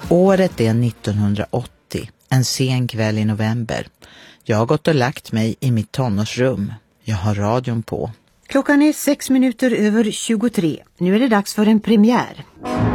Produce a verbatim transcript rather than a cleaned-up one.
Året är nittonhundraåttio, en sen kväll i november. Jag har gått och lagt mig i mitt tonårsrum. Jag har radion på. Klockan är sex minuter över tjugotre. Nu är det dags för en premiär.